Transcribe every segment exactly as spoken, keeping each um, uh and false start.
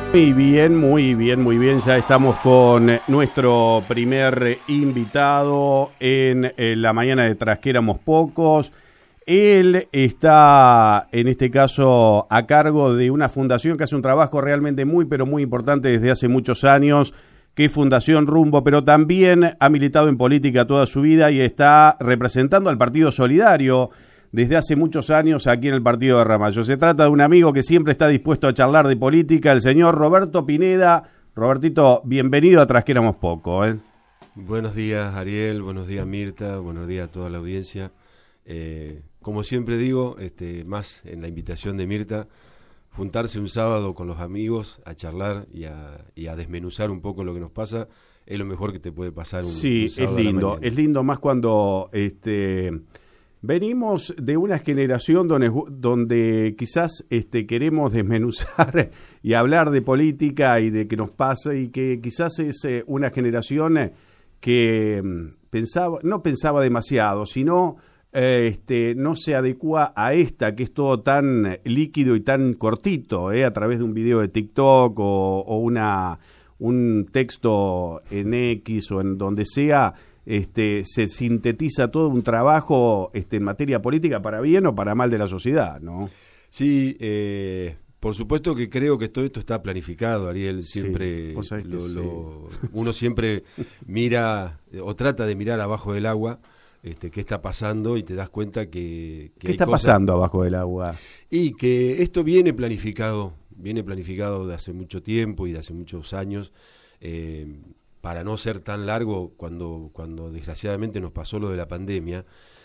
Muy bien, muy bien, muy bien. Ya estamos con nuestro primer invitado en, en la mañana de Tras que éramos pocos. Él está, en este caso, a cargo de una fundación que hace un trabajo realmente muy, pero muy importante desde hace muchos años, que es Fundación Rumbo, pero también ha militado en política toda su vida y está representando al Partido Solidario desde hace muchos años aquí en el Partido de Ramallo. Se trata de un amigo que siempre está dispuesto a charlar de política, el señor Roberto Pineda. Robertito, bienvenido a Tras que éramos poco, ¿eh? Buenos días, Ariel, buenos días, Mirta, buenos días a toda la audiencia. Eh, como siempre digo, este, más en la invitación de Mirta, juntarse un sábado con los amigos a charlar y a, y a desmenuzar un poco lo que nos pasa, es lo mejor que te puede pasar un, sí, un sábado es lindo, es lindo más cuando este venimos de una generación donde, donde quizás este queremos desmenuzar y hablar de política y de qué nos pasa, y que quizás es eh, una generación que pensaba, no pensaba demasiado, sino eh, este no se adecua a esta, que es todo tan líquido y tan cortito, eh, a través de un video de TikTok o, o una un texto en X o en donde sea. Este, se sintetiza todo un trabajo este, en materia política para bien o para mal de la sociedad, ¿no? Sí, eh, por supuesto que creo que todo esto está planificado, Ariel. Siempre sí, lo, sí. lo, uno siempre mira o trata de mirar abajo del agua este, qué está pasando, y te das cuenta que, que ¿Qué está cosas, pasando abajo del agua? Y que esto viene planificado, viene planificado de hace mucho tiempo y de hace muchos años. Eh, para no ser tan largo, cuando, cuando desgraciadamente nos pasó lo de la pandemia,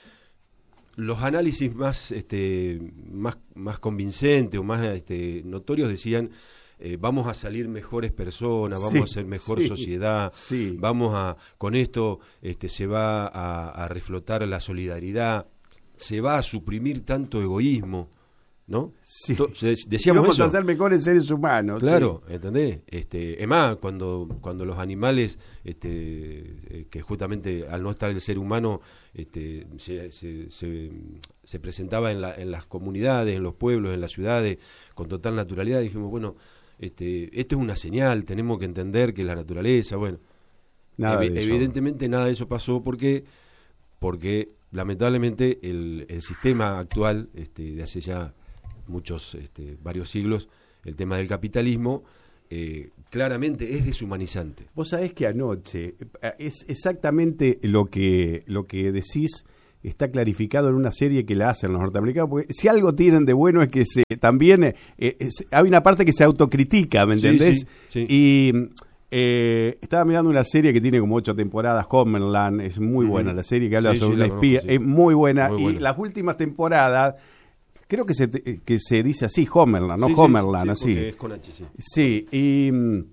los análisis más, este, más, más convincentes o más este, notorios decían, eh, vamos a salir mejores personas, vamos sí, a ser mejor sí, sociedad, sí. vamos a, con esto este, se va a, a reflotar la solidaridad, se va a suprimir tanto egoísmo, ¿no? Sí. Decíamos vamos eso. a ser mejores seres humanos. Claro, sí. ¿entendés? Este, es más, cuando, cuando los animales, este, eh, que justamente al no estar el ser humano, este, se, se, se, se presentaba en, la, en las comunidades, en los pueblos, en las ciudades, con total naturalidad, dijimos, bueno, este, esto es una señal, tenemos que entender que la naturaleza, bueno, nada ev- de evidentemente nada de eso pasó porque, porque lamentablemente el, el sistema actual, este, de hace ya muchos, este, varios siglos, el tema del capitalismo, eh, claramente es deshumanizante. Vos sabés que anoche, es exactamente lo que, lo que decís, está clarificado en una serie que la hacen los norteamericanos, porque si algo tienen de bueno es que se también, eh, es, hay una parte que se autocritica, ¿me entendés? Sí, sí, sí. Y eh, estaba mirando una serie que tiene como ocho temporadas, Homeland, es muy buena mm. la serie, que habla sí, sobre sí, una espía, conozco, sí. es muy buena, muy y buena. Las últimas temporadas, creo que se que se dice así, Homeland, no sí, Homeland, sí, sí, así. Es con H, sí. Sí, y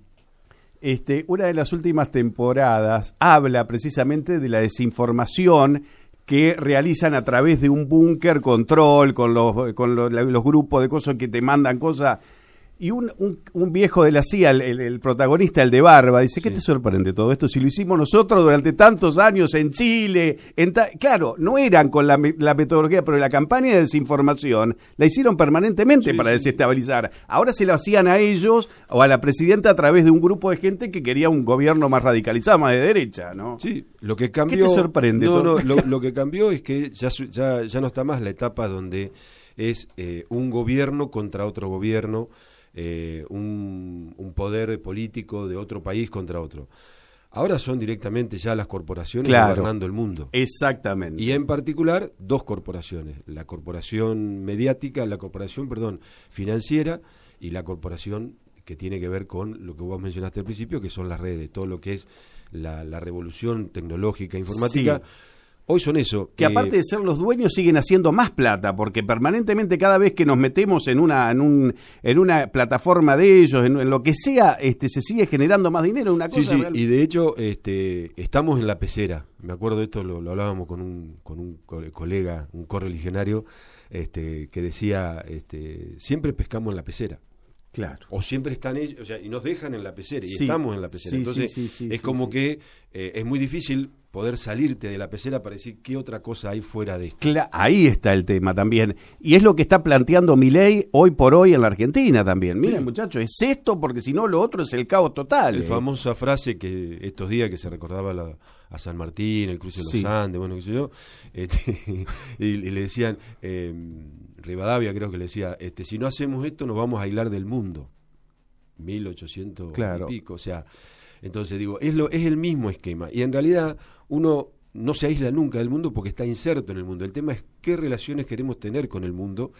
este, una de las últimas temporadas habla precisamente de la desinformación que realizan a través de un búnker control con los con los, los grupos de cosas que te mandan cosas. Y un, un, un viejo de la C I A, el, el, el protagonista, el de barba, dice, ¿qué sí. te sorprende todo esto? Si lo hicimos nosotros durante tantos años en Chile, en ta claro, no eran con la, la metodología, pero la campaña de desinformación la hicieron permanentemente sí, para sí. desestabilizar. Ahora se lo hacían a ellos o a la presidenta a través de un grupo de gente que quería un gobierno más radicalizado, más de derecha, ¿no? Sí, lo que cambió... ¿Qué te sorprende? No, todo? no, lo, lo que cambió es que ya, ya, ya no está más la etapa donde es eh, un gobierno contra otro gobierno, Eh, un, un poder político de otro país contra otro. Ahora son directamente ya las corporaciones claro, gobernando el mundo. Exactamente. Y en particular dos corporaciones, la corporación mediática, la corporación, perdón, financiera, y la corporación que tiene que ver con lo que vos mencionaste al principio, que son las redes, todo lo que es la, la revolución tecnológica, informática. Sí. Hoy son eso. Que eh, aparte de ser los dueños siguen haciendo más plata, porque permanentemente cada vez que nos metemos en una en un en una plataforma de ellos, en, en lo que sea, este se sigue generando más dinero, una cosa sí, sí, real. Y de hecho este estamos en la pecera. Me acuerdo de esto, lo, lo hablábamos con un con un colega, un correligionario, este que decía, este siempre pescamos en la pecera. Claro. O siempre están ellos, o sea, y nos dejan en la pecera, y sí, estamos en la pecera. Sí, Entonces, sí, sí, sí, es sí, como sí. que eh, es muy difícil poder salirte de la pecera para decir qué otra cosa hay fuera de esto. Cla- ahí está el tema también. Y es lo que está planteando Milei hoy por hoy en la Argentina también. Miren, Sí. muchachos, es esto porque si no lo otro es el caos total. La eh. famosa frase que estos días que se recordaba la, a San Martín, el cruce de los Sí. Andes, bueno, qué sé yo, este, y, y le decían, eh, Rivadavia creo que le decía, este, si no hacemos esto nos vamos a aislar del mundo. mil ochocientos Claro. y pico, o sea, entonces digo, es, lo, es el mismo esquema. Y en realidad uno no se aísla nunca del mundo porque está inserto en el mundo. El tema es qué relaciones queremos tener con el mundo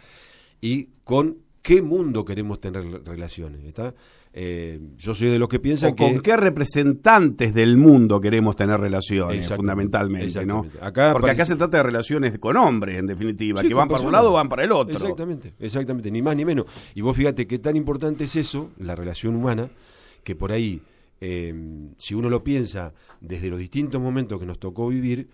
y con qué mundo queremos tener relaciones, ¿está? Eh, yo soy de los que piensan O que... con qué representantes del mundo queremos tener relaciones, Exactamente, fundamentalmente, ¿no? exactamente. Acá Porque acá parece- se trata de relaciones con hombres, en definitiva, Sí, que con van para un personas. lado o van para el otro. Exactamente, exactamente, ni más ni menos. Y vos fíjate qué tan importante es eso, la relación humana, que por ahí, eh, si uno lo piensa desde los distintos momentos que nos tocó vivir,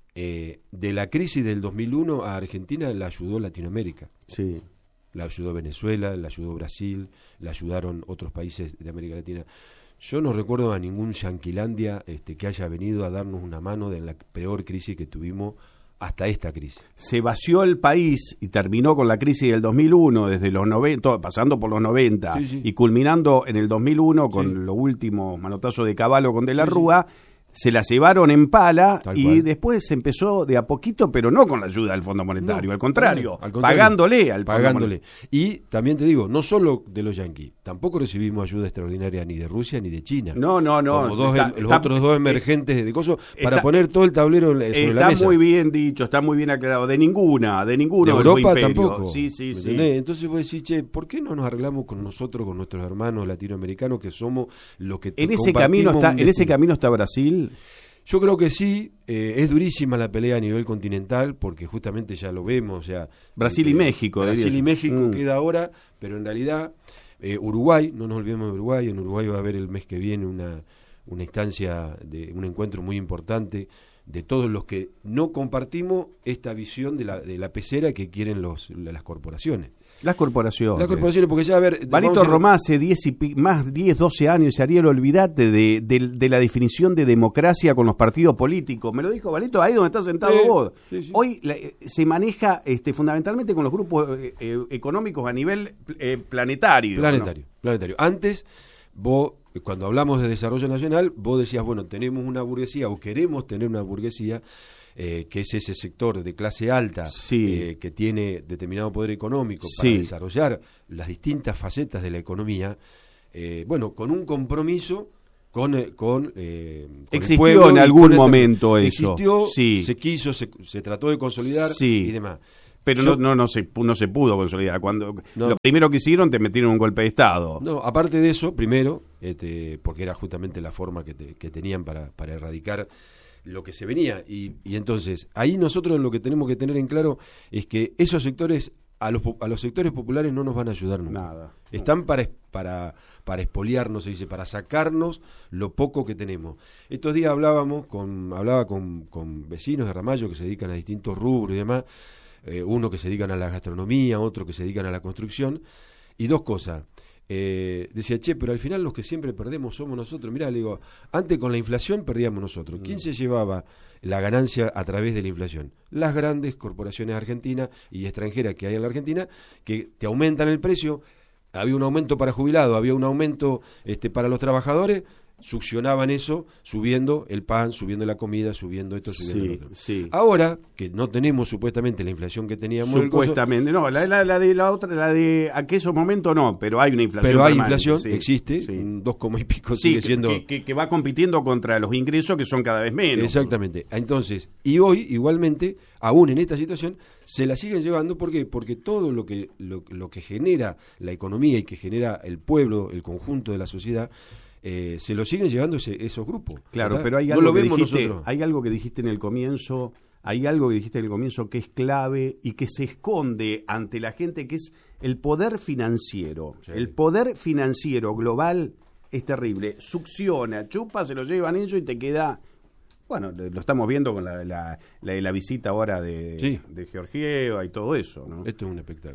eh, de la crisis del dos mil uno a Argentina la ayudó Latinoamérica. Sí. La ayudó Venezuela, la ayudó Brasil, la ayudaron otros países de América Latina. Yo no recuerdo a ningún Yanquilandia este, que haya venido a darnos una mano de la peor crisis que tuvimos hasta esta crisis. Se vació el país y terminó con la crisis del dos mil uno, desde los noventa, pasando por los noventa, Sí, sí. y culminando en el dos mil uno con Sí. los últimos manotazos de Caballo con De la Sí, sí. Rúa. Se la llevaron en pala Tal y cual. después se empezó de a poquito, pero no con la ayuda del Fondo Monetario, No, al, contrario, no, al contrario, pagándole al Fondo pagándole. Monetario. Y también te digo, no solo de los yanquis, tampoco recibimos ayuda extraordinaria ni de Rusia ni de China. No, no, no. Como dos, está- em- los está- otros dos emergentes de cosas, para está- poner todo el tablero en la- sobre la Está mesa. muy bien dicho, está muy bien aclarado. De ninguna, de De ninguno de, los Europa imperios. tampoco. Sí, sí, ¿me sí. entendés? Entonces vos decís, che, ¿por qué no nos arreglamos con nosotros, con nuestros hermanos latinoamericanos, que somos los que En ese compartimos camino está, un en ese destino? camino está Brasil. Yo creo que sí, eh, es durísima la pelea a nivel continental, porque justamente ya lo vemos, o sea... Brasil y México, Brasil diría y yo. México Mm. queda ahora, pero en realidad eh, Uruguay, no nos olvidemos de Uruguay, en Uruguay va a haber el mes que viene una, una instancia, de un encuentro muy importante de todos los que no compartimos esta visión de la, de la pecera que quieren los, las corporaciones. Las corporaciones. Las corporaciones, porque ya, a ver... Valito vamos a- Romá hace diez y pi- más diez, doce años, Ariel, olvídate de, de, de la definición de democracia con los partidos políticos. Me lo dijo Valito, ahí donde estás sentado Sí, vos. sí, sí. Hoy la- eh, se maneja este, fundamentalmente con los grupos eh, eh, económicos a nivel eh, planetario. ¿no? Planetario, planetario. Antes, vos, cuando hablamos de desarrollo nacional, vos decías, bueno, tenemos una burguesía o queremos tener una burguesía, eh, que es ese sector de clase alta, Sí. eh, que tiene determinado poder económico Sí. para desarrollar las distintas facetas de la economía, eh, bueno, con un compromiso con, eh, con, eh, con el Existió pueblo en y algún con el- momento eso. Existió, Sí. se quiso, se, se trató de consolidar Sí. y demás. Pero Yo- no, no, no, se, no se pudo consolidar. Cuando No. Lo primero que hicieron, te metieron un golpe de Estado. No, aparte de eso, primero, este, porque era justamente la forma que, te- que tenían para, para erradicar lo que se venía. Y, y entonces, ahí nosotros lo que tenemos que tener en claro es que esos sectores, a los, po- a los sectores populares no nos van a ayudar nunca. Nada. Están para, es- para, para expoliarnos, se dice, para sacarnos lo poco que tenemos. Estos días hablábamos con, hablaba con, con vecinos de Ramallo que se dedican a distintos rubros y demás, eh, uno que se dedican a la gastronomía, otro que se dedican a la construcción, y dos cosas. Eh, decía, che, pero al final los que siempre perdemos somos nosotros. Mirá, le digo, antes con la inflación perdíamos nosotros. ¿Quién se llevaba la ganancia a través de la inflación? Las grandes corporaciones argentinas y extranjeras que hay en la Argentina, que te aumentan el precio. Había un aumento para jubilados, había un aumento este, para los trabajadores, succionaban eso, subiendo el pan, subiendo la comida, subiendo esto, subiendo Sí, lo otro. sí. Ahora, que no tenemos supuestamente la inflación que teníamos, el coso, Supuestamente, no, la, la, la de la otra, la de aquellos momentos no, pero hay una inflación. pero hay permanente, inflación, sí, existe, sí. un dos coma y pico Sí, sigue que, siendo... que, que- que va compitiendo contra los ingresos que son cada vez menos. Exactamente. Entonces, y hoy, igualmente, aún en esta situación, se la siguen llevando. ¿Por qué? Porque todo lo que, lo, lo que genera la economía y que genera el pueblo, el conjunto de la sociedad, eh, se lo siguen llevando ese- esos grupos. Claro, ¿verdad? pero hay No algo, lo que vemos dijiste, nosotros. hay algo que dijiste en el comienzo, hay algo que dijiste en el comienzo que es clave y que se esconde ante la gente, que es el poder financiero. Sí. El poder financiero global es terrible. Succiona, chupa, se lo llevan ellos y te queda... Bueno, lo estamos viendo con la, la, la, la visita ahora de, Sí. de Georgieva y todo eso, ¿no? Esto es un espectáculo.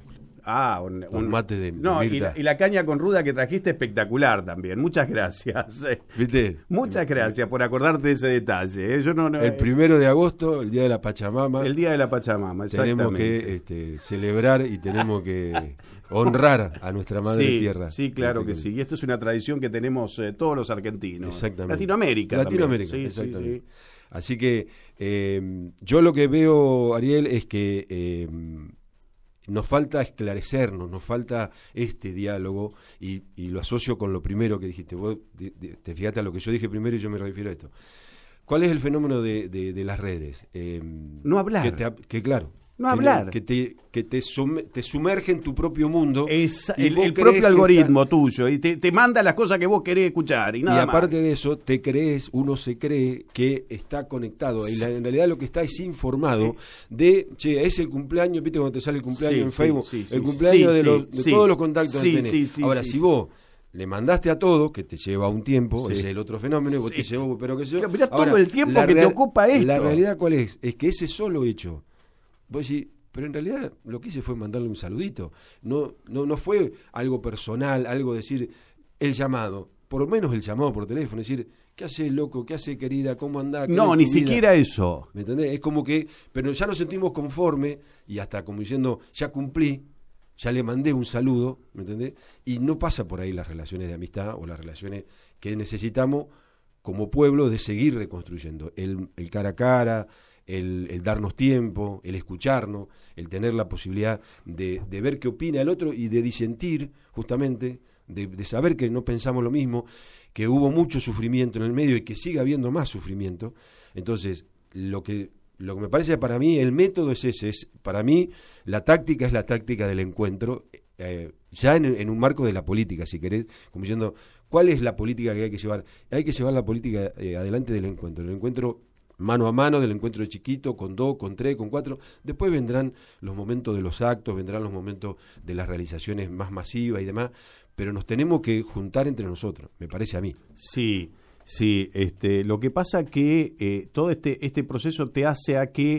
Ah, un, un mate de no, de y, la, y la caña con ruda que trajiste espectacular también. Muchas gracias. ¿Viste? Muchas gracias por acordarte de ese detalle. ¿eh? Yo no, no, el primero de agosto, el día de la Pachamama. El día de la Pachamama, exactamente. Tenemos que este, celebrar y tenemos que honrar a nuestra madre sí, tierra. Sí, claro que sí. Y esto es una tradición que tenemos eh, todos los argentinos. Exactamente. Latinoamérica. Latinoamérica, también. Sí, exactamente. sí, sí. Así que eh, yo lo que veo, Ariel, es que eh, nos falta esclarecernos, nos falta este diálogo y, y lo asocio con lo primero que dijiste. Vos de, de, te fijaste a lo que yo dije primero y yo me refiero a esto. ¿Cuál es el fenómeno de, de, de las redes? Eh, no hablar. Que, te, que claro. No hablar. Que te, que te, sume, te sumerge en tu propio mundo. Es el, el propio algoritmo está... tuyo. Y te, te manda las cosas que vos querés escuchar. Y, nada y aparte más. de eso, te crees, uno se cree que está conectado. Sí. Y la, en realidad lo que está es informado sí. de, che, es el cumpleaños, viste cuando te sale el cumpleaños sí, en Facebook. Sí, sí, el cumpleaños sí, de, los, de sí. todos los contactos sí, que tenés. Sí, sí, Ahora, sí, si sí. vos le mandaste a todo, que te lleva un tiempo, sí. ese es el otro fenómeno, y vos sí. te llevó, pero que se Claro, mirá todo el tiempo que real, te ocupa esto. La realidad, ¿cuál es? Es que ese solo hecho, vos decís, pero en realidad lo que hice fue mandarle un saludito. No, no, no fue algo personal, algo decir, el llamado, por lo menos el llamado por teléfono, decir, ¿qué hace loco? ¿Qué hace querida? ¿Cómo andás? No, ni siquiera eso. ¿Me entendés? Es como que, pero ya nos sentimos conforme y hasta como diciendo, ya cumplí, ya le mandé un saludo, ¿me entendés? Y no pasa por ahí las relaciones de amistad o las relaciones que necesitamos como pueblo de seguir reconstruyendo. El, el cara a cara, el, el darnos tiempo, el escucharnos, el tener la posibilidad de, de ver qué opina el otro y de disentir, justamente, de, de saber que no pensamos lo mismo, que hubo mucho sufrimiento en el medio y que sigue habiendo más sufrimiento. Entonces, lo que, lo que me parece para mí, el método es ese, es para mí la táctica es la táctica del encuentro, eh, ya en, en un marco de la política, si querés, como diciendo, ¿cuál es la política que hay que llevar? Hay que llevar la política eh, adelante del encuentro, el encuentro mano a mano, del encuentro chiquito, con dos, con tres, con cuatro. Después vendrán los momentos de los actos, vendrán los momentos de las realizaciones más masivas y demás, pero nos tenemos que juntar entre nosotros, me parece a mí. Sí, sí. Este, lo que pasa que eh, todo este, este proceso te hace a que,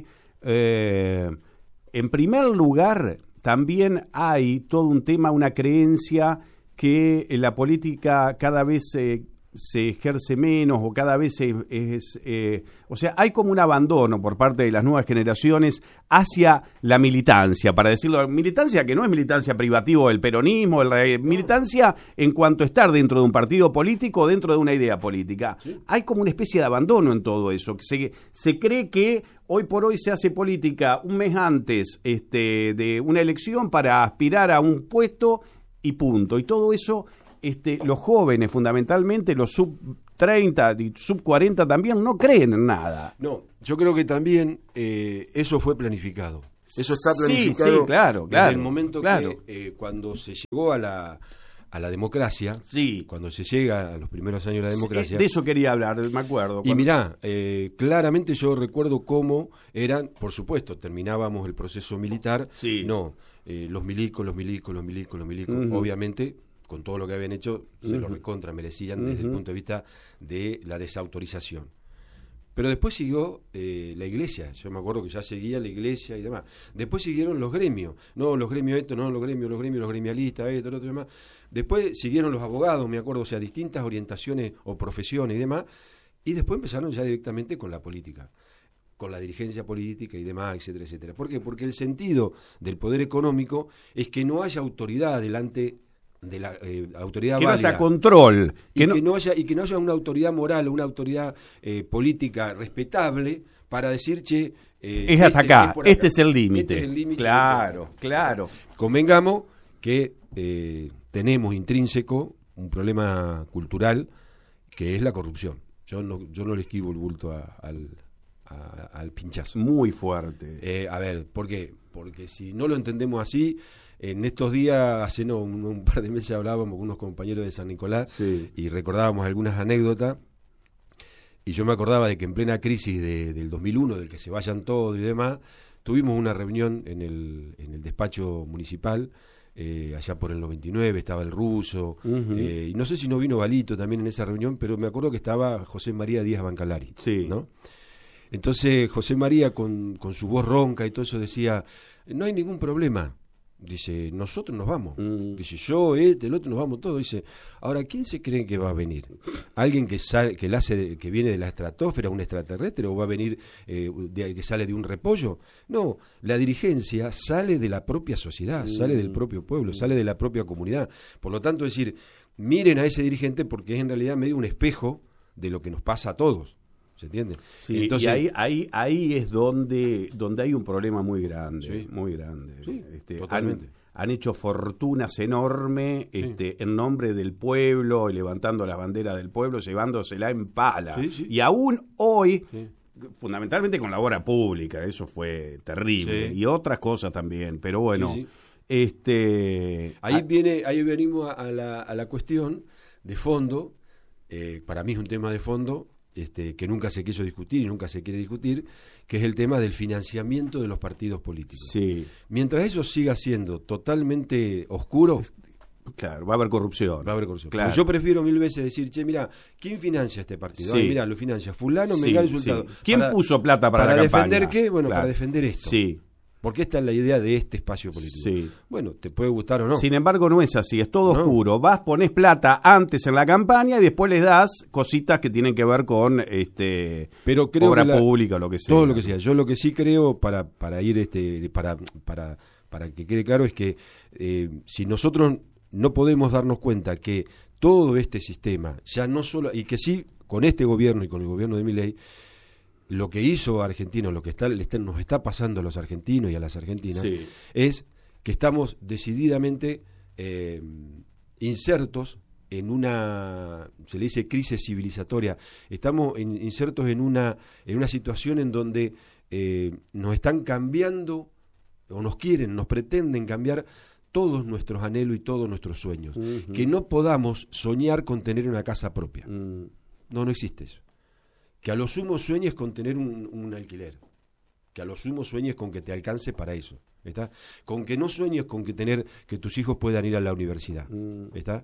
eh, en primer lugar, también hay todo un tema, una creencia que en la política cada vez eh, se ejerce menos o cada vez es, es eh, o sea, hay como un abandono por parte de las nuevas generaciones hacia la militancia, para decirlo, militancia que no es militancia privativa del peronismo, la militancia en cuanto a estar dentro de un partido político o dentro de una idea política. ¿Sí? Hay como una especie de abandono en todo eso, que se, se cree que hoy por hoy se hace política un mes antes este, de una elección para aspirar a un puesto y punto, y todo eso. Este, los jóvenes, fundamentalmente, los sub treinta y sub cuarenta también no creen en nada. No, yo creo que también eh, eso fue planificado. Eso está planificado. Sí, sí, claro, claro. Desde el momento claro. que eh, cuando se llegó a la a la democracia, sí. cuando se llega a los primeros años de la democracia. Sí, de eso quería hablar, me acuerdo. Y cuando... mirá, eh, claramente yo recuerdo cómo eran, por supuesto, terminábamos el proceso militar. Sí. No, eh, los milicos, los milicos, los milicos, los milicos, uh-huh. obviamente. Con todo lo que habían hecho, se uh-huh. lo recontra merecían uh-huh. desde el punto de vista de la desautorización. Pero después siguió eh, la iglesia, yo me acuerdo que ya seguía la iglesia y demás. Después siguieron los gremios, no los gremios esto, no los gremios, los gremios, los gremialistas, esto, lo otro y demás. Después siguieron los abogados, me acuerdo, o sea, distintas orientaciones o profesiones y demás. Y después empezaron ya directamente con la política, con la dirigencia política y demás, etcétera, etcétera. ¿Por qué? Porque el sentido del poder económico es que no haya autoridad delante de la eh, autoridad que válida, no haya control que y no... que no haya y que no haya una autoridad moral, una autoridad eh, política respetable para decir, che, eh, es hasta este, acá, es este es el límite. Este claro, claro. Convengamos que eh, tenemos intrínseco un problema cultural que es la corrupción. Yo no yo no le esquivo el bulto a, al a, al pinchazo. Muy fuerte. Eh, a ver, ¿por qué? Porque si no lo entendemos así. En estos días, hace no, un, un par de meses hablábamos con unos compañeros de San Nicolás sí. y recordábamos algunas anécdotas y yo me acordaba de que en plena crisis de, del dos mil uno, del que se vayan todos y demás, tuvimos una reunión en el, en el despacho municipal, eh, allá por el noventa y nueve, estaba el ruso, uh-huh. eh, y no sé si no vino Balito también en esa reunión, pero me acuerdo que estaba José María Díaz Bancalari, sí. ¿no? Entonces José María con, con su voz ronca y todo eso decía, no hay ningún problema. Dice, nosotros nos vamos. Mm. Dice, yo, este, el otro, nos vamos todos. Dice, ahora, ¿quién se cree que va a venir? ¿Alguien que sale, que, hace de, que viene de la estratosfera, un extraterrestre, o va a venir eh, de, que sale de un repollo? No, la dirigencia sale de la propia sociedad, mm. sale del propio pueblo, mm. sale de la propia comunidad. Por lo tanto, es decir, miren a ese dirigente porque es en realidad medio un espejo de lo que nos pasa a todos. ¿Se entiende? Sí, entonces, y ahí, ahí, ahí es donde, donde hay un problema muy grande, sí, muy grande. Sí, este, totalmente. Han, han hecho fortunas enormes este, sí. en nombre del pueblo, levantando la bandera del pueblo, llevándosela en pala. Sí, sí. Y aún hoy, sí. fundamentalmente con la obra pública, eso fue terrible. Sí. Y otras cosas también, pero bueno. Sí, sí. este Ahí, a, viene, ahí venimos a la, a la cuestión de fondo, eh, para mí es un tema de fondo, Este, que nunca se quiso discutir y nunca se quiere discutir, que es el tema del financiamiento de los partidos políticos. Sí. Mientras eso siga siendo totalmente oscuro, claro, va a haber corrupción. Va a haber corrupción. Claro. Yo prefiero mil veces decir, che, mira, ¿quién financia este partido? Sí. Ay, mira, lo financia fulano, sí, mengano, resultado. Sí. ¿Quién para, puso plata para, para la campaña? ¿Para defender qué? Bueno, claro. para defender esto. Sí. Porque esta es la idea de este espacio político. Sí. Bueno, te puede gustar o no. Sin embargo, no es así, es todo no. oscuro. Vas, ponés plata antes en la campaña y después les das cositas que tienen que ver con este Pero creo obra que la, pública o lo que sea. Todo lo que sea. Yo lo que sí creo, para, para ir este, para, para, para que quede claro, es que eh, si nosotros no podemos darnos cuenta que todo este sistema, ya no solo, y que sí, con este gobierno y con el gobierno de Milei, lo que hizo Argentina, lo que está, nos está pasando a los argentinos y a las argentinas, sí. es que estamos decididamente eh, insertos en una, se le dice crisis civilizatoria, estamos in, insertos en una, en una situación en donde eh, nos están cambiando, o nos quieren, nos pretenden cambiar todos nuestros anhelos y todos nuestros sueños. Uh-huh. Que no podamos soñar con tener una casa propia. Uh-huh. No, no existe eso. Que a lo sumo sueñes con tener un, un alquiler, que a lo sumo sueñes con que te alcance para eso, ¿está? Con que no sueñes con que tener que tus hijos puedan ir a la universidad, ¿está?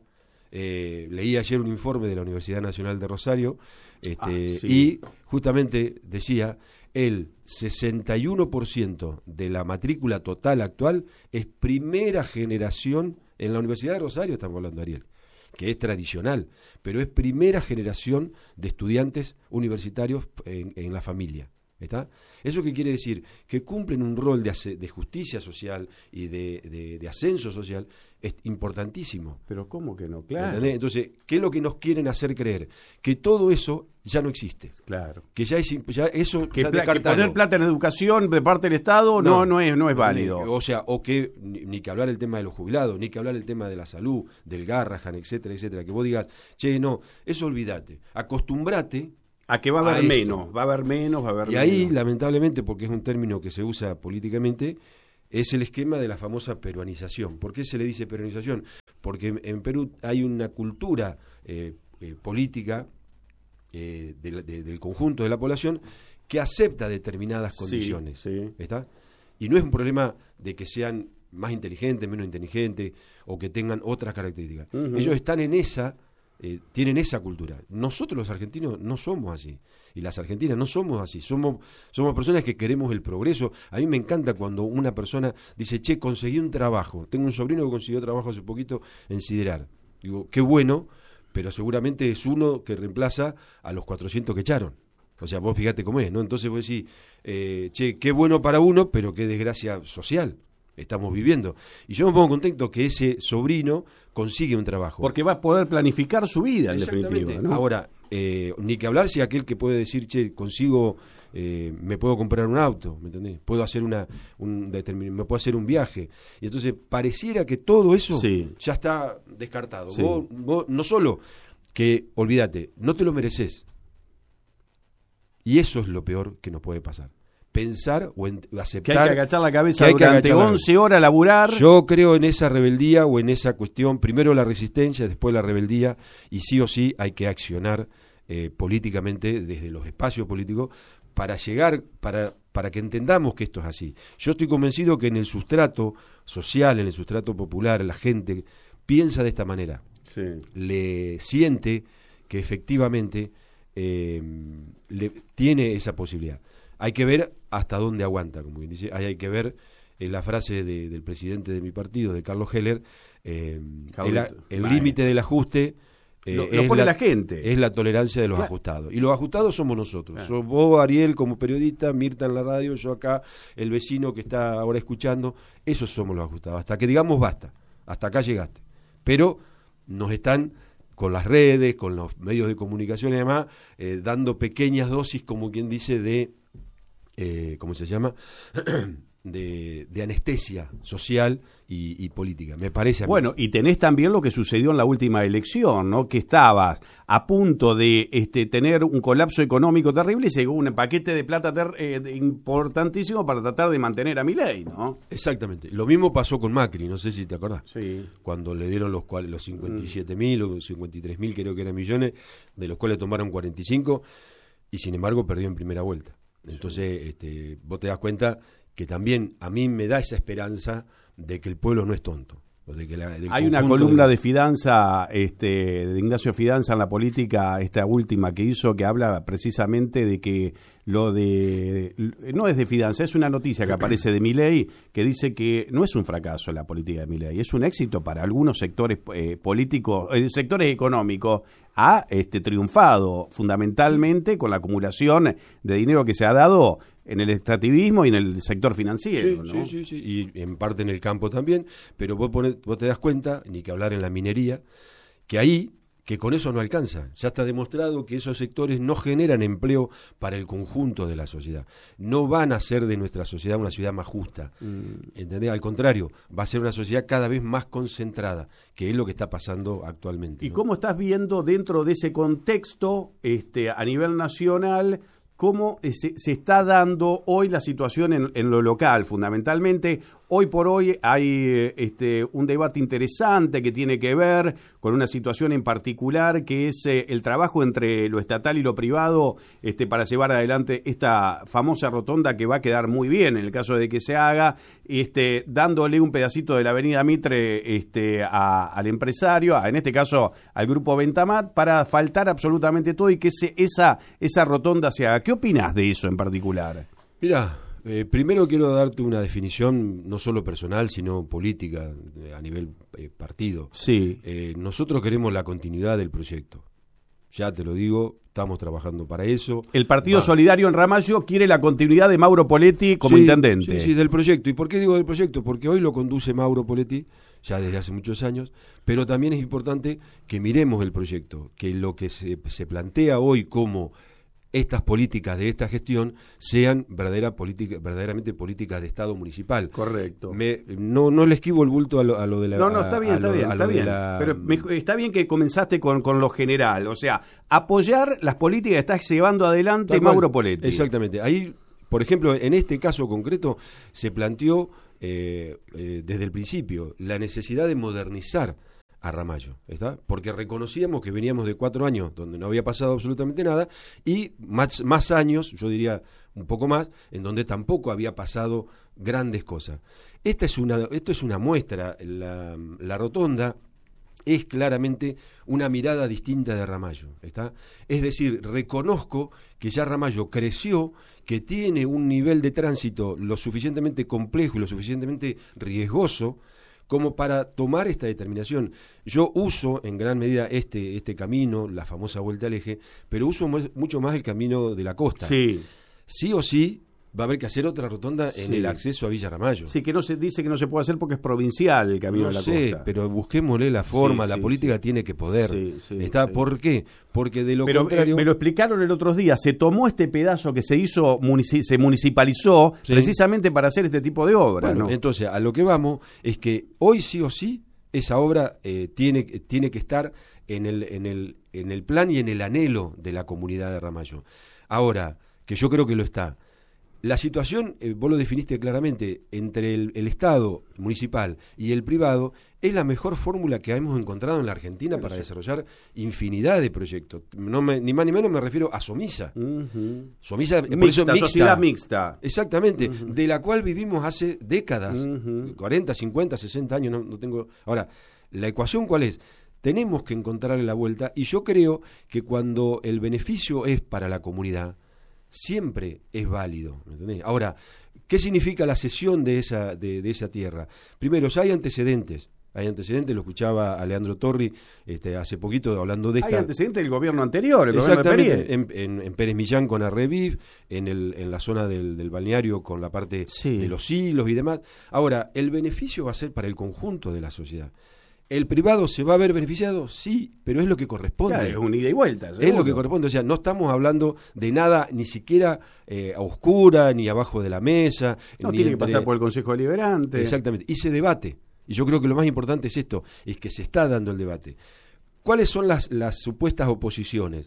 Eh, leí ayer un informe de la Universidad Nacional de Rosario, este, ah, sí. y justamente decía, el sesenta y uno por ciento de la matrícula total actual es primera generación en la Universidad de Rosario, estamos hablando, Ariel, que es tradicional, pero es primera generación de estudiantes universitarios en, en la familia. ¿Está? ¿Eso qué quiere decir? Que cumplen un rol de, de justicia social y de, de, de ascenso social es importantísimo. Pero ¿cómo que no? Claro. ¿Entendés? Entonces, ¿qué es lo que nos quieren hacer creer? Que todo eso ya no existe. Claro. Que ya, es, ya eso que, ya pla- que poner plata en educación de parte del Estado no, no, no es no es válido. O sea, o que ni, ni que hablar el tema de los jubilados, ni que hablar el tema de la salud, del Garrahan, etcétera, etcétera. Que vos digas, che, no, eso olvídate. Acostumbrate a que va a haber a menos, va a haber menos, va a haber y menos. ahí, lamentablemente, porque es un término que se usa políticamente, es el esquema de la famosa peruanización. ¿Por qué se le dice peruanización? Porque en Perú hay una cultura eh, eh, política eh, de, de, del conjunto de la población que acepta determinadas condiciones. Sí, sí. ¿Está? Y no es un problema de que sean más inteligentes, menos inteligentes, o que tengan otras características. Uh-huh. Ellos están en esa... Eh, tienen esa cultura. Nosotros los argentinos no somos así, y las argentinas no somos así, somos, somos personas que queremos el progreso. A mí me encanta cuando una persona dice, che, conseguí un trabajo, tengo un sobrino que consiguió trabajo hace poquito en Siderar. Digo, qué bueno, pero seguramente es uno que reemplaza a los cuatrocientos que echaron. O sea, vos fíjate cómo es, ¿no? Entonces vos decís, eh, che, qué bueno para uno, pero qué desgracia social estamos viviendo. Y yo me pongo contento que ese sobrino consigue un trabajo. Porque va a poder planificar su vida, en definitiva, ¿no? Ahora, eh, ni que hablar si aquel que puede decir, che, consigo, eh, me puedo comprar un auto, ¿me entendés? Puedo hacer una, un determin- me puedo hacer un viaje. Y entonces pareciera que todo eso sí. ya está descartado. Sí. Vos, vos, no solo que, olvídate, no te lo mereces. Y eso es lo peor que nos puede pasar. Pensar o en, aceptar que hay que agachar la cabeza durante once horas a laburar. Yo creo en esa rebeldía o en esa cuestión, primero la resistencia, después la rebeldía, y sí o sí hay que accionar eh, políticamente desde los espacios políticos para llegar, para, para que entendamos que esto es así. Yo estoy convencido que en el sustrato social, en el sustrato popular, la gente piensa de esta manera. Sí. Le siente que efectivamente eh, le, tiene esa posibilidad. Hay que ver hasta dónde aguanta, como quien dice, hay, hay que ver eh, la frase de, del presidente de mi partido, de Carlos Heller, eh, el límite del ajuste eh, lo, lo pone la, la gente. Es la tolerancia de los claro. ajustados. Y los ajustados somos nosotros. Claro. Sos vos, Ariel, como periodista, Mirta en la radio, yo acá, el vecino que está ahora escuchando. Esos somos los ajustados. Hasta que digamos basta. Hasta acá llegaste. Pero nos están, con las redes, con los medios de comunicación y demás, eh, dando pequeñas dosis, como quien dice, de, eh, ¿cómo se llama?, de, de anestesia social y, y política, me parece a mí. Bueno, y tenés también lo que sucedió en la última elección, ¿no? Que estabas a punto de este, tener un colapso económico terrible y llegó un paquete de plata ter, eh, de, importantísimo para tratar de mantener a Milei, ¿no? Exactamente. Lo mismo pasó con Macri, no sé si te acordás. Sí. Cuando le dieron los, cuales, los cincuenta y siete mil o cincuenta y tres mil, creo que eran millones, de los cuales tomaron cuarenta y cinco, y sin embargo perdió en primera vuelta. Entonces, sí. este, vos te das cuenta que también a mí me da esa esperanza de que el pueblo no es tonto. De que la, Hay una columna de... de Fidanza, este, de Ignacio Fidanza en La Política, esta última que hizo, que habla precisamente de que lo de... No es de Fidanza, es una noticia que aparece de Milei, que dice que no es un fracaso la política de Milei, es un éxito para algunos sectores eh, políticos, eh, sectores económicos. Ha este, triunfado fundamentalmente con la acumulación de dinero que se ha dado en el extractivismo y en el sector financiero, sí, ¿no? Sí, sí, sí, y en parte en el campo también, pero vos, ponés, vos te das cuenta, ni que hablar en la minería, que ahí, que con eso no alcanza. Ya está demostrado que esos sectores no generan empleo para el conjunto de la sociedad. No van a hacer de nuestra sociedad una sociedad más justa, mm. ¿entendés? Al contrario, va a ser una sociedad cada vez más concentrada, que es lo que está pasando actualmente. ¿Y ¿no? cómo estás viendo dentro de ese contexto, este, a nivel nacional, cómo se, se está dando hoy la situación en, en lo local? Fundamentalmente, hoy por hoy hay este, un debate interesante que tiene que ver con una situación en particular, que es eh, el trabajo entre lo estatal y lo privado este, para llevar adelante esta famosa rotonda, que va a quedar muy bien en el caso de que se haga, este, dándole un pedacito de la avenida Mitre este, a, al empresario, a, en este caso al grupo Ventamat, para asfaltar absolutamente todo y que se, esa, esa rotonda se haga. ¿Qué opinás de eso en particular? Mirá, Eh, primero quiero darte una definición no solo personal, sino política, eh, a nivel eh, partido. Sí. Eh, nosotros queremos la continuidad del proyecto. Ya te lo digo, estamos trabajando para eso. El Partido Va. Solidario en Ramallo quiere la continuidad de Mauro Poletti como sí, intendente. Sí, sí, del proyecto. ¿Y por qué digo del proyecto? Porque hoy lo conduce Mauro Poletti, ya desde hace muchos años, pero también es importante que miremos el proyecto, que lo que se, se plantea hoy como estas políticas de esta gestión sean verdadera política, verdaderamente políticas de Estado municipal. Correcto. Me, no, no le esquivo el bulto a lo, a lo de la... No, no, está bien, está bien, está bien. La... Pero me, está bien que comenzaste con, con lo general, o sea, apoyar las políticas que está llevando adelante Mauro Poletti. Exactamente. Ahí, por ejemplo, en este caso concreto, se planteó eh, eh, desde el principio la necesidad de modernizar a Ramallo, ¿está? Porque reconocíamos que veníamos de cuatro años donde no había pasado absolutamente nada y más, más años, yo diría un poco más, en donde tampoco había pasado grandes cosas. Esta es una, esto es una muestra, la, la rotonda es claramente una mirada distinta de Ramallo, ¿está? Es decir, reconozco que ya Ramallo creció, que tiene un nivel de tránsito lo suficientemente complejo y lo suficientemente riesgoso como para tomar esta determinación. Yo uso en gran medida este, este camino, la famosa vuelta al eje, pero uso mucho más el camino de la costa. Sí. Sí o sí va a haber que hacer otra rotonda en sí. el acceso a Villa Ramallo. Sí, que no se dice que no se puede hacer porque es provincial el camino no de la sé, costa. Pero busquémosle la forma, sí, la sí, política sí. tiene que poder. Sí, sí, ¿Está? Sí. ¿Por qué? Porque de lo pero, contrario... Eh, me lo explicaron el otro día, se tomó este pedazo que se hizo, munici- se municipalizó sí. precisamente para hacer este tipo de obra. Bueno, ¿no? Entonces, a lo que vamos es que hoy sí o sí esa obra eh, tiene, tiene que estar en el, en, el, en el plan y en el anhelo de la comunidad de Ramallo. Ahora, que yo creo que lo está, la situación, eh, vos lo definiste claramente, entre el, el Estado municipal y el privado, es la mejor fórmula que hemos encontrado en la Argentina para desarrollar infinidad de proyectos. No me, ni más ni menos me refiero a Somisa. Uh-huh. Somisa, mixta, por eso mixta. Sociedad mixta. Exactamente, uh-huh. de la cual vivimos hace décadas, uh-huh. cuarenta, cincuenta, sesenta años, no, no tengo... Ahora, ¿la ecuación cuál es? Tenemos que encontrarle la vuelta y yo creo que cuando el beneficio es para la comunidad, siempre es válido, ¿me entendés? Ahora, ¿qué significa la cesión de esa, de, de esa tierra? Primero, ya hay antecedentes. Hay antecedentes, lo escuchaba a Leandro Torri este, hace poquito hablando de esta... Hay antecedentes del gobierno anterior, el gobierno de Pérez. En, en, en Pérez Millán con Arreviv, en, el, en la zona del, del balneario con la parte sí. de los hilos y demás. Ahora, el beneficio va a ser para el conjunto de la sociedad. ¿El privado se va a ver beneficiado? Sí, pero es lo que corresponde. Claro, es un ida y vuelta. Seguro. Es lo que corresponde. O sea, no estamos hablando de nada ni siquiera eh, a oscura, ni abajo de la mesa. No ni tiene entre... que pasar por el Consejo Deliberante. Exactamente. Y se debate. Y yo creo que lo más importante es esto, es que se está dando el debate. ¿Cuáles son las, las supuestas oposiciones?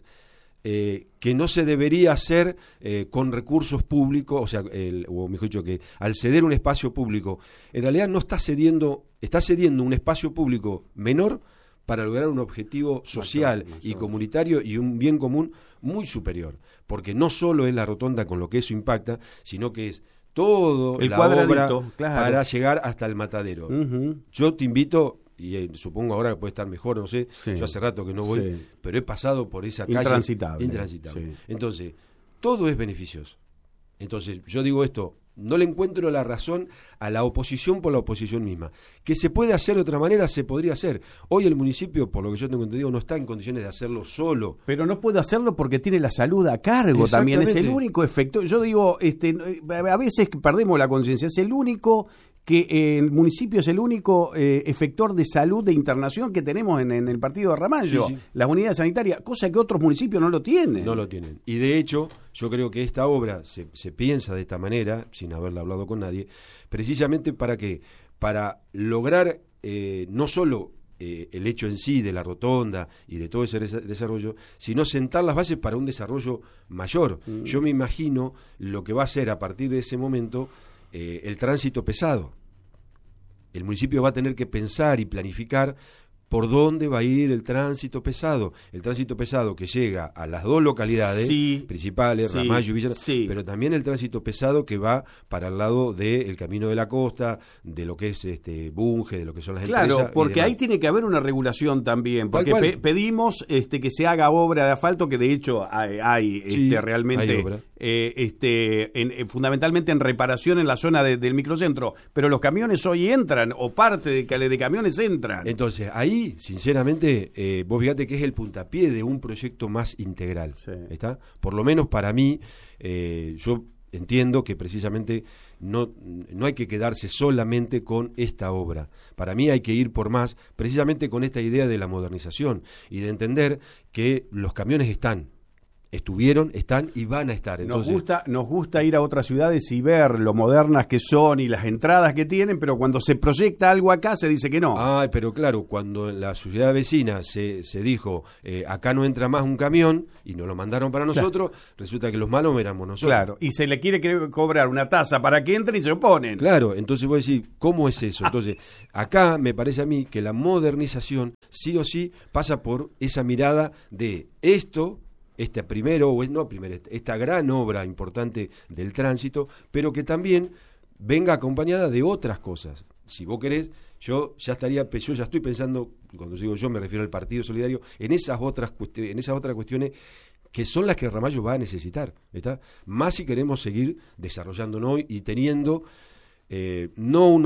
Eh, que no se debería hacer eh, con recursos públicos, o sea, el, o mejor dicho, que al ceder un espacio público, en realidad no está cediendo, está cediendo un espacio público menor para lograr un objetivo social mayor, mayor. y comunitario y un bien común muy superior. Porque no solo es la rotonda con lo que eso impacta, sino que es todo el la obra claro. para llegar hasta el matadero. Uh-huh. Yo te invito, y eh, supongo ahora que puede estar mejor, no sé, sí. yo hace rato que no voy, sí. pero he pasado por esa calle intransitable. intransitable. Sí. Entonces, todo es beneficioso. Entonces, yo digo esto, no le encuentro la razón a la oposición por la oposición misma. Que se puede hacer de otra manera, se podría hacer. Hoy el municipio, por lo que yo tengo entendido, no está en condiciones de hacerlo solo. Pero no puede hacerlo porque tiene la salud a cargo también. Es el único efecto. Yo digo, este, a veces perdemos la conciencia. Es el único que eh, el municipio es el único eh, efector de salud de internación que tenemos en, en el partido de Ramallo, sí, sí. las unidades sanitarias, cosa que otros municipios no lo tienen. No lo tienen. Y de hecho, yo creo que esta obra se, se piensa de esta manera, sin haberla hablado con nadie, precisamente para que, para lograr eh, no solo eh, el hecho en sí de la rotonda y de todo ese desarrollo, sino sentar las bases para un desarrollo mayor. Mm. Yo me imagino lo que va a ser a partir de ese momento Eh, el tránsito pesado. El municipio va a tener que pensar y planificar por dónde va a ir el tránsito pesado. El tránsito pesado que llega a las dos localidades sí, principales, sí, Ramallo y Villa, sí. pero también el tránsito pesado que va para el lado del Camino de la Costa, de lo que es este Bunge, de lo que son las claro, empresas. Claro, porque ahí tiene que haber una regulación también, porque pe pedimos este, que se haga obra de asfalto, que de hecho hay, hay sí, este, realmente, hay eh, este, en, en, fundamentalmente en reparación en la zona de, del microcentro, pero los camiones hoy entran, o parte de, de camiones entran. Entonces, ahí sinceramente, eh, vos fíjate que es el puntapié de un proyecto más integral, sí. ¿está? Por lo menos para mí, eh, yo entiendo que precisamente no, no hay que quedarse solamente con esta obra. Para mí hay que ir por más, precisamente con esta idea de la modernización y de entender que los camiones están, estuvieron, están y van a estar. Entonces, nos gusta, nos gusta ir a otras ciudades y ver lo modernas que son y las entradas que tienen, pero cuando se proyecta algo acá se dice que no. Ah, pero claro, cuando en la ciudad vecina se, se dijo, eh, acá no entra más un camión, y nos lo mandaron para nosotros, claro. resulta que los malos éramos nosotros. Claro, y se le quiere cobrar una tasa para que entren y se oponen. Claro, entonces vos decís, ¿cómo es eso? Entonces, acá me parece a mí que la modernización sí o sí pasa por esa mirada de esto, este primero, o no primero, esta gran obra importante del tránsito, pero que también venga acompañada de otras cosas. Si vos querés, yo ya estaría, yo ya estoy pensando, cuando digo yo me refiero al Partido Solidario, en esas otras cuestiones, en esas otras cuestiones que son las que Ramallo va a necesitar, ¿está? Más si queremos seguir desarrollándonos y teniendo eh, no unos